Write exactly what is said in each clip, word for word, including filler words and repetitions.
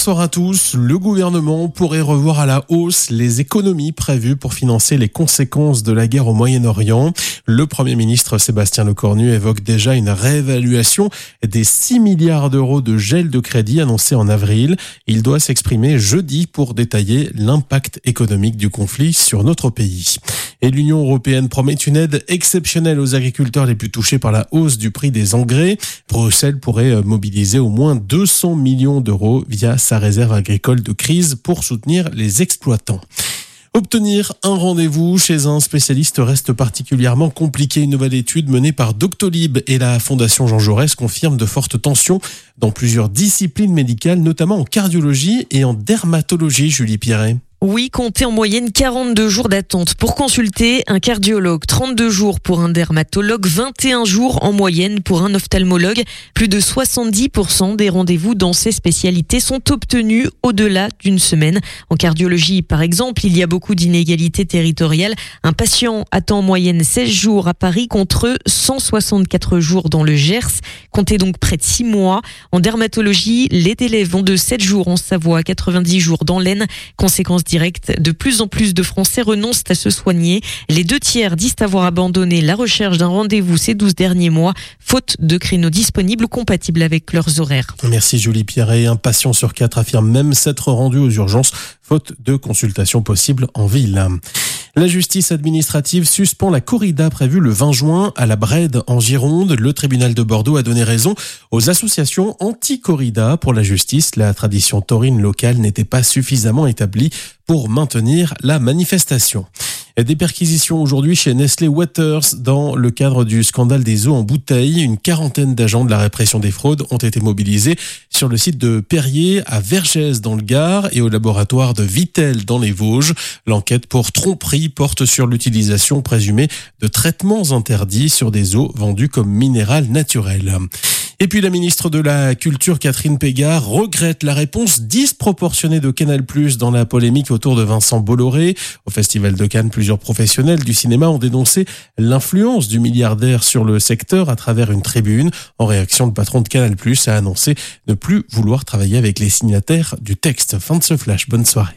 Bonsoir à tous. Le gouvernement pourrait revoir à la hausse les économies prévues pour financer les conséquences de la guerre au Moyen-Orient. Le Premier ministre Sébastien Lecornu évoque déjà une réévaluation des six milliards d'euros de gel de crédit annoncé en avril. Il doit s'exprimer jeudi pour détailler l'impact économique du conflit sur notre pays. Et l'Union européenne promet une aide exceptionnelle aux agriculteurs les plus touchés par la hausse du prix des engrais. Bruxelles pourrait mobiliser au moins deux cents millions d'euros via sa réserve agricole de crise pour soutenir les exploitants. Obtenir un rendez-vous chez un spécialiste reste particulièrement compliqué. Une nouvelle étude menée par Doctolib et la Fondation Jean Jaurès confirme de fortes tensions dans plusieurs disciplines médicales, notamment en cardiologie et en dermatologie, Julie Pierret. Oui, comptez en moyenne quarante-deux jours d'attente pour consulter un cardiologue, trente-deux jours pour un dermatologue, vingt et un jours en moyenne pour un ophtalmologue. Plus de soixante-dix pour cent des rendez-vous dans ces spécialités sont obtenus au-delà d'une semaine. En cardiologie, par exemple, il y a beaucoup d'inégalités territoriales. Un patient attend en moyenne seize jours à Paris contre cent soixante-quatre jours dans le Gers. Comptez donc près de six mois. En dermatologie, les délais vont de sept jours en Savoie à quatre-vingt-dix jours dans l'Aisne. Conséquence directe, de plus en plus de Français renoncent à se soigner. Les deux tiers disent avoir abandonné la recherche d'un rendez-vous ces douze derniers mois, faute de créneaux disponibles ou compatibles avec leurs horaires. Merci Julie Pierret. Un patient sur quatre affirme même s'être rendu aux urgences, faute de consultations possibles en ville. La justice administrative suspend la corrida prévue le vingt juin à la Brède en Gironde. Le tribunal de Bordeaux a donné raison aux associations anti-corrida. Pour la justice, la tradition taurine locale n'était pas suffisamment établie pour maintenir la manifestation. Des perquisitions aujourd'hui chez Nestlé Waters dans le cadre du scandale des eaux en bouteille. Une quarantaine d'agents de la répression des fraudes ont été mobilisés sur le site de Perrier à Vergès dans le Gard et au laboratoire de Vittel dans les Vosges. L'enquête pour tromperie porte sur l'utilisation présumée de traitements interdits sur des eaux vendues comme minérales naturelles. Et puis la ministre de la Culture, Catherine Pégard, regrette la réponse disproportionnée de Canal plus, dans la polémique autour de Vincent Bolloré. Au Festival de Cannes, plusieurs professionnels du cinéma ont dénoncé l'influence du milliardaire sur le secteur à travers une tribune. En réaction, le patron de Canal plus a annoncé ne plus vouloir travailler avec les signataires du texte. Fin de ce flash. Bonne soirée.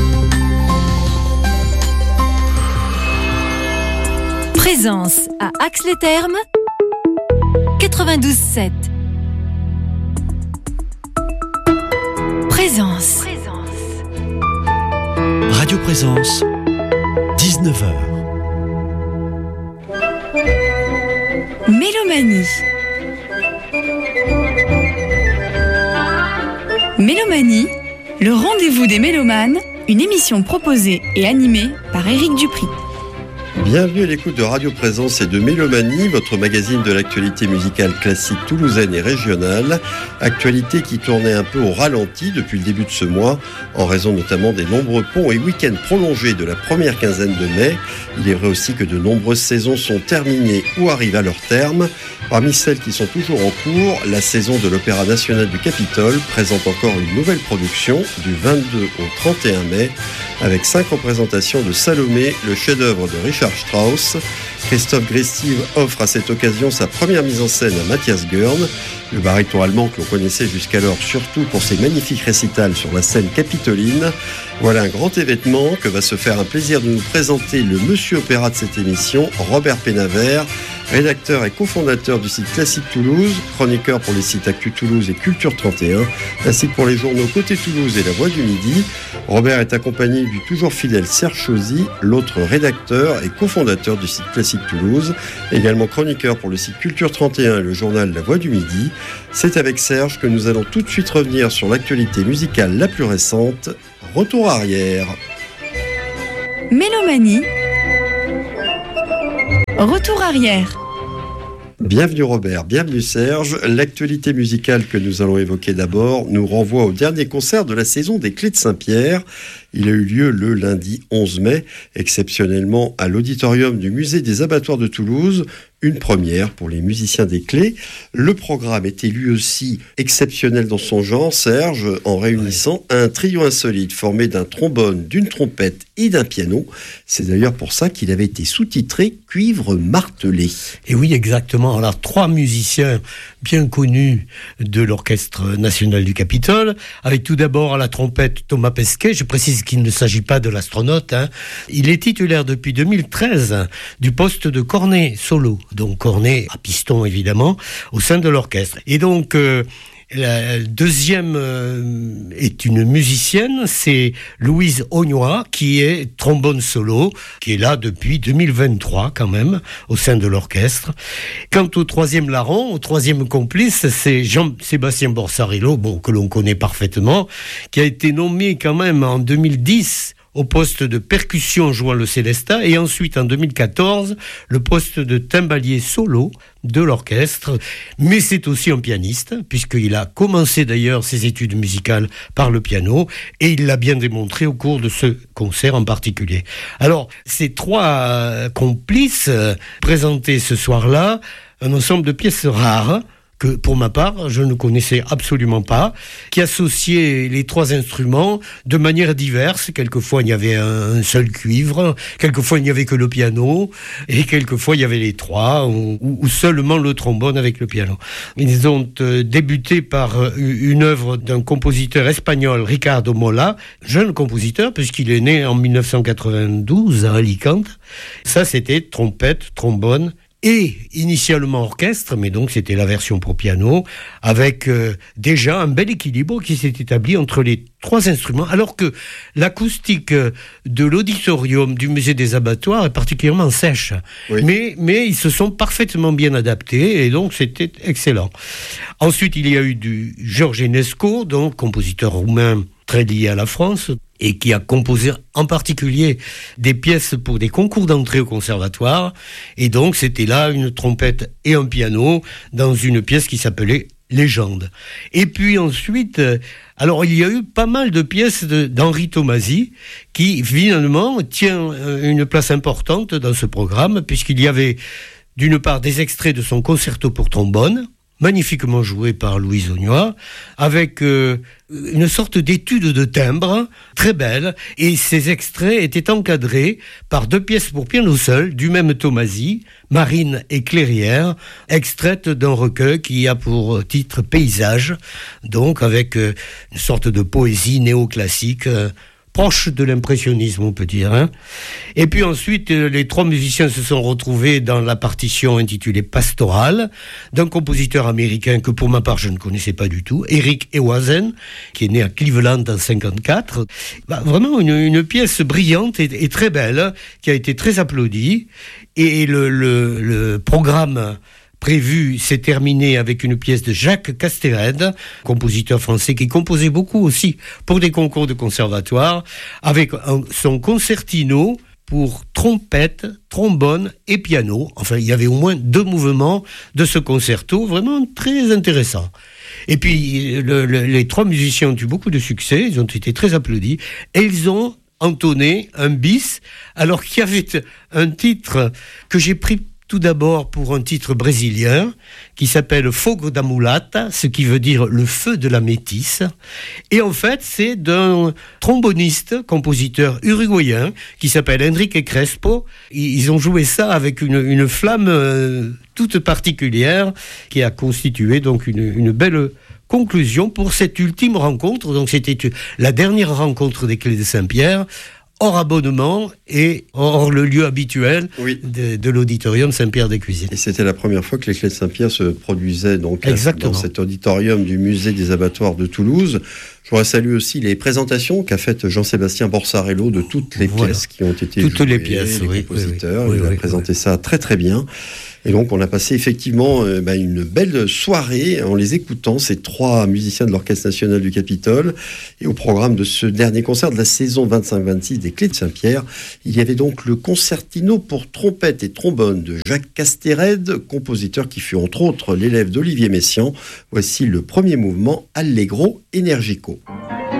Présence à Ax-les-Thermes quatre-vingt-douze sept. Présence. Présence. Radio Présence, dix-neuf heures. Mélomanie. Mélomanie, le rendez-vous des mélomanes, une émission proposée et animée par Éric Dupri. Bienvenue à l'écoute de Radio Présence et de Mélomanie, votre magazine de l'actualité musicale classique toulousaine et régionale. Actualité qui tournait un peu au ralenti depuis le début de ce mois, en raison notamment des nombreux ponts et week-ends prolongés de la première quinzaine de mai. Il est vrai aussi que de nombreuses saisons sont terminées ou arrivent à leur terme. Parmi celles qui sont toujours en cours, la saison de l'Opéra National du Capitole présente encore une nouvelle production du vingt-deux au trente et un mai, avec cinq représentations de Salomé, le chef-d'œuvre de Richard Strauss. Christophe Grestive offre à cette occasion sa première mise en scène à Matthias Görn, le baryton allemand que l'on connaissait jusqu'alors surtout pour ses magnifiques récitals sur la scène capitoline. Voilà un grand événement que va se faire un plaisir de nous présenter le monsieur opéra de cette émission, Robert Pénavert, rédacteur et cofondateur du site Classique Toulouse, chroniqueur pour les sites Actu Toulouse et Culture trente et un, ainsi que pour les journaux Côté Toulouse et La Voix du Midi. Robert est accompagné du toujours fidèle Serge Chauzy, l'autre rédacteur et cofondateur du site Classique Toulouse, également chroniqueur pour le site Culture trente et un et le journal La Voix du Midi. C'est avec Serge que nous allons tout de suite revenir sur l'actualité musicale la plus récente, Retour arrière. Mélomanie. Retour arrière. Bienvenue Robert, bienvenue Serge. L'actualité musicale que nous allons évoquer d'abord nous renvoie au dernier concert de la saison des Clés de Saint-Pierre. Il a eu lieu le lundi onze mai, exceptionnellement à l'auditorium du musée des abattoirs de Toulouse. Une première pour les musiciens des Clés. Le programme était lui aussi exceptionnel dans son genre, Serge, en réunissant un trio insolite formé d'un trombone, d'une trompette et d'un piano. C'est d'ailleurs pour ça qu'il avait été sous-titré cuivre martelé. Et oui, exactement. Alors, trois musiciens bien connus de l'Orchestre national du Capitole, avec tout d'abord à la trompette Thomas Pesquet. Je précise qu'il ne s'agit pas de l'astronaute, hein. Il est titulaire depuis deux mille treize du poste de cornet solo, donc cornet à piston évidemment, au sein de l'orchestre. Et donc, euh, la deuxième euh, est une musicienne, c'est Louise Augnois, qui est trombone solo, qui est là depuis deux mille vingt-trois quand même, au sein de l'orchestre. Quant au troisième larron, au troisième complice, c'est Jean-Sébastien Borsarello, bon, que l'on connaît parfaitement, qui a été nommé quand même en deux mille dix au poste de percussion jouant le Célestat, et ensuite en deux mille quatorze le poste de timbalier solo de l'orchestre. Mais c'est aussi un pianiste, puisqu'il a commencé d'ailleurs ses études musicales par le piano, et il l'a bien démontré au cours de ce concert en particulier. Alors, ces trois complices euh, présentaient ce soir-là un ensemble de pièces rares, que pour ma part, je ne connaissais absolument pas, qui associait les trois instruments de manière diverse. Quelquefois, il y avait un seul cuivre, quelquefois, il n'y avait que le piano, et quelquefois, il y avait les trois, ou, ou seulement le trombone avec le piano. Ils ont euh, débuté par une œuvre d'un compositeur espagnol, Ricardo Mola, jeune compositeur, puisqu'il est né en mille neuf cent quatre-vingt-douze à Alicante. Ça, c'était trompette, trombone, et initialement orchestre, mais donc c'était la version pour piano, avec euh, déjà un bel équilibre qui s'est établi entre les trois instruments, alors que l'acoustique de l'auditorium du musée des abattoirs est particulièrement sèche. Oui. Mais, mais ils se sont parfaitement bien adaptés, et donc c'était excellent. Ensuite, il y a eu du George Enesco, donc compositeur roumain très lié à la France, et qui a composé en particulier des pièces pour des concours d'entrée au conservatoire. Et donc, c'était là une trompette et un piano dans une pièce qui s'appelait Légende. Et puis ensuite, alors il y a eu pas mal de pièces de, d'Henri Tomasi qui finalement tient une place importante dans ce programme, puisqu'il y avait d'une part des extraits de son concerto pour trombone, magnifiquement joué par Louise Augnois, avec euh, une sorte d'étude de timbre très belle, et ces extraits étaient encadrés par deux pièces pour piano seul du même Tomasi, Marine et Clairière, extraites d'un recueil qui a pour titre Paysage, donc avec euh, une sorte de poésie néoclassique, euh, proche de l'impressionnisme, on peut dire. Hein. Et puis ensuite, les trois musiciens se sont retrouvés dans la partition intitulée Pastorale, d'un compositeur américain que pour ma part je ne connaissais pas du tout, Eric Ewazen, qui est né à Cleveland en cinquante-quatre. Bah, vraiment une, une pièce brillante et, et très belle, qui a été très applaudie. Et le, le, le programme prévu s'est terminé avec une pièce de Jacques Castered, compositeur français qui composait beaucoup aussi pour des concours de conservatoire, avec un, son concertino pour trompette, trombone et piano. Enfin, il y avait au moins deux mouvements de ce concerto, vraiment très intéressant. Et puis, le, le, les trois musiciens ont eu beaucoup de succès, ils ont été très applaudis, et ils ont entonné un bis, alors qu'il y avait un titre que j'ai pris tout d'abord pour un titre brésilien qui s'appelle Fogo da Mulata, ce qui veut dire le feu de la métisse. Et en fait, c'est d'un tromboniste, compositeur uruguayen qui s'appelle Enrique Crespo. Ils ont joué ça avec une, une flamme euh, toute particulière qui a constitué donc une, une belle conclusion pour cette ultime rencontre. Donc c'était la dernière rencontre des Clés de Saint-Pierre, hors abonnement et hors le lieu habituel oui. de, de l'auditorium Saint-Pierre-des-Cuisines. Et c'était la première fois que les Clés de Saint-Pierre se produisaient donc dans cet auditorium du musée des abattoirs de Toulouse. Je voudrais saluer aussi les présentations qu'a faites Jean-Sébastien Borsarello de toutes les voilà. pièces qui ont été toutes jouées. les pièces, les oui, compositeurs. oui, oui, Il oui, a présenté oui. ça très très bien. Et donc on a passé effectivement euh, bah, une belle soirée en les écoutant, ces trois musiciens de l'Orchestre national du Capitole. Et au programme de ce dernier concert de la saison vingt-cinq vingt-six des Clés de Saint-Pierre, il y avait donc le concertino pour trompette et trombone de Jacques Castered, compositeur qui fut entre autres l'élève d'Olivier Messiaen. Voici le premier mouvement Allegro Energico.